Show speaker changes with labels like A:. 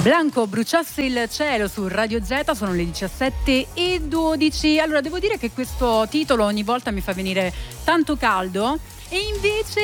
A: Blanco bruciasse il cielo su Radio Z, sono le 17:12. Allora, devo dire che questo titolo ogni volta mi fa venire tanto caldo e invece